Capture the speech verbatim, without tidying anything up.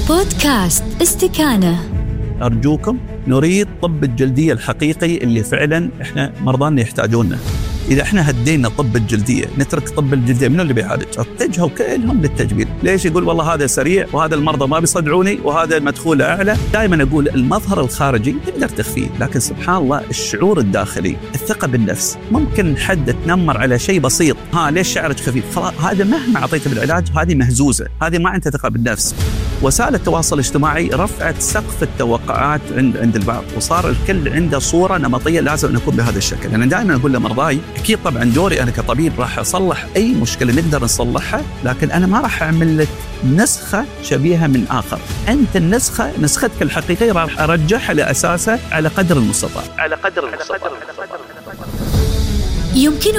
بودكاست استكانة. أرجوكم نريد طب الجلدية الحقيقي اللي فعلا إحنا مرضانا يحتاجونه. إذا إحنا هدينا طب الجلدية نترك طب الجلدية، منو اللي بيعالج؟ اتجهوا كلهم للتجميل. ليش يقول والله هذا سريع وهذا المرضى ما بيصدعوني وهذا مدخوله أعلى؟ دائما أقول المظهر الخارجي تقدر تخفيه، لكن سبحان الله الشعور الداخلي، الثقة بالنفس. ممكن حد تنمر على شيء بسيط، ها ليش شعرك خفيف؟ خلاص هذا مهما أعطيته بالعلاج هذه مهزوزة، هذه ما عندها ثقة بالنفس. وسائل التواصل الاجتماعي رفعت سقف التوقعات عند عند البعض، وصار الكل عنده صورة نمطية لازم نكون بهذا الشكل. أنا دائما أقول لمرضاي أكيد طبعا دوري أنا كطبيب راح أصلح أي مشكلة نقدر نصلحها، لكن أنا ما راح أعمل لك نسخة شبيهة من آخر. أنت النسخة نسختك الحقيقية راح أرجعها لأساسها على قدر المستطاع. على قدر المستطاع. يمكن